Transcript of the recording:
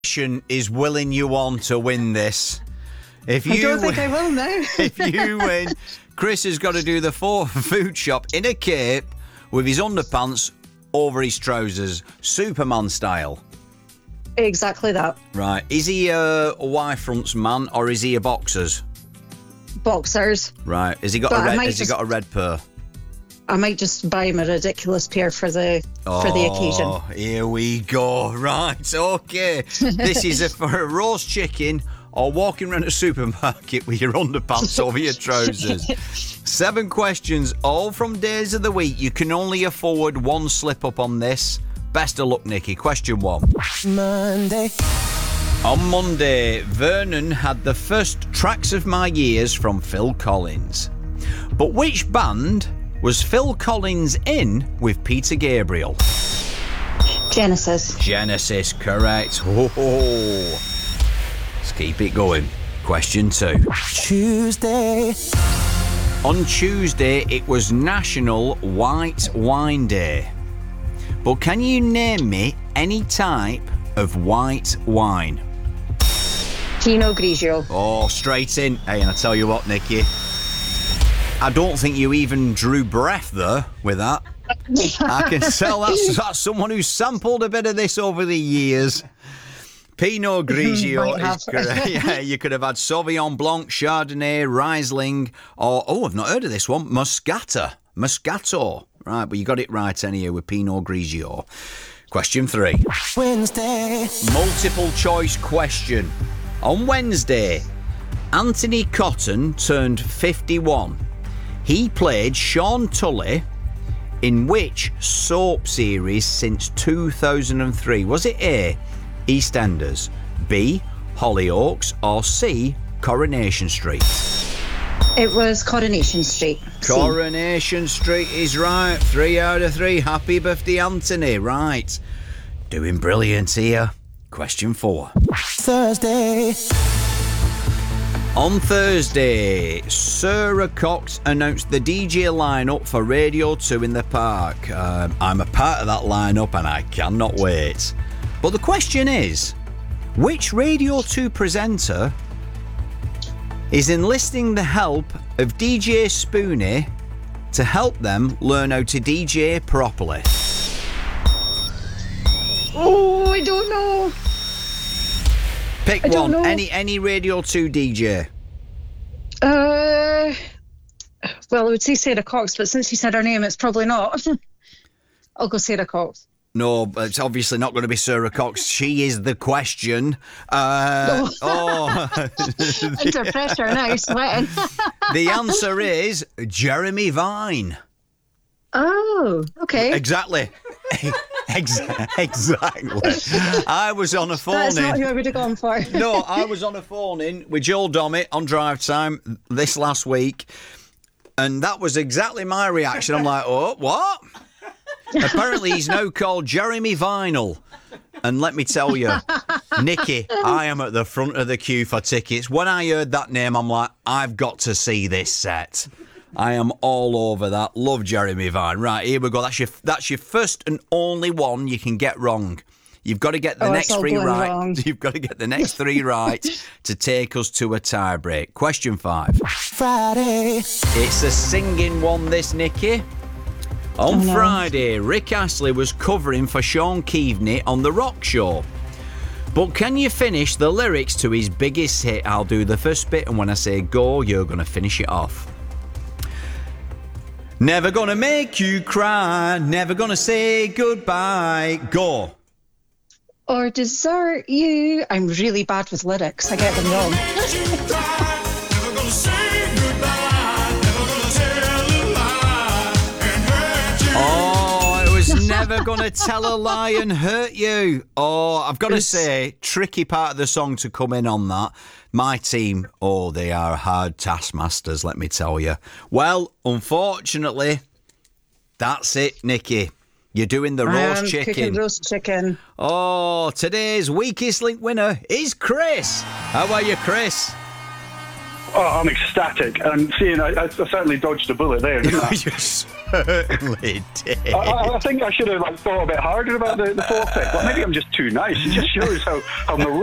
is willing you on to win this. If you I don't think I will now. If you win, Chris has got to do the food shop in a cape with his underpants over his trousers, Superman style. Exactly that. Right. Is he a Y-fronts man or is he a boxers? Boxers. Right. Has he got a red pair? I might just buy him a ridiculous pair for the occasion. Oh, here we go. Right, okay. This is for a roast chicken or walking around a supermarket with your underpants over your trousers. 7 questions, all from days of the week. You can only afford one slip up on this. Best of luck, Nikki. Question 1. Monday. On Monday, Vernon had the first Tracks of My Years from Phil Collins. But which band was Phil Collins in with Peter Gabriel? Genesis. Genesis, correct. Oh. Let's keep it going. Question 2. Tuesday. On Tuesday, it was National White Wine Day. But can you name me any type of white wine? Pinot Grigio. Oh, straight in. Hey, and I tell you what, Nikki, I don't think you even drew breath there with that. I can tell that's someone who's sampled a bit of this over the years. Pinot Grigio is correct. Yeah, you could have had Sauvignon Blanc, Chardonnay, Riesling, or, I've not heard of this one, Moscato. Right, but you got it right anyway with Pinot Grigio. Question 3. Wednesday. Multiple choice question. On Wednesday, Anthony Cotton turned 51. He played Sean Tully in which soap series since 2003? Was it A, EastEnders, B, Hollyoaks, or C, Coronation Street? It was Coronation Street. Coronation Street is right. 3 out of 3. Happy birthday, Anthony. Right. Doing brilliant here. Question 4. Thursday. On Thursday, Sarah Cox announced the DJ lineup for Radio 2 in the park. I'm a part of that lineup and I cannot wait. But the question is, which Radio 2 presenter is enlisting the help of DJ Spoonie to help them learn how to DJ properly? Oh, I don't know. Pick one. Any Radio 2 DJ. Well, I would say Sarah Cox, but since you said her name, it's probably not. I'll go Sarah Cox. No, but it's obviously not going to be Sarah Cox. She is the question. Under pressure now, sweating. The answer is Jeremy Vine. Oh, okay. Exactly. Exactly. I was on a phone That's not who I would have gone for. No, I was on a phone in with Joel Dommett on Drive Time this last week, and that was exactly my reaction. I'm like, oh, what? Apparently he's now called Jeremy Vinyl. And let me tell you, Nikki, I am at the front of the queue for tickets. When I heard that name, I'm like, I've got to see this set. I am all over that. Love Jeremy Vine. Right, here we go. That's your first and only one you can get wrong. You've got to get the next 3 right. Wrong. You've got to get the next 3 right to take us to a tie break. Question 5. Friday. It's a singing one, this, Nikki. On Friday, Rick Astley was covering for Sean Keaveney on The Rock Show. But can you finish the lyrics to his biggest hit? I'll do the first bit, and when I say go, you're going to finish it off. Never gonna make you cry, never gonna say goodbye. Go. Or desert you. I'm really bad with lyrics. I get them wrong. Oh, it was never gonna tell a lie and hurt you. Oh, I've got to say, tricky part of the song to come in on that. My team, they are hard taskmasters, let me tell you. Well, unfortunately, that's it, Nikki. You're doing the roast chicken. Cooking roast chicken. Oh, today's weakest link winner is Chris. How are you, Chris? Oh, I'm ecstatic. And seeing, I certainly dodged a bullet there, didn't I? You certainly did. I think I should have thought a bit harder about the fourth pick. But maybe I'm just too nice. It just shows how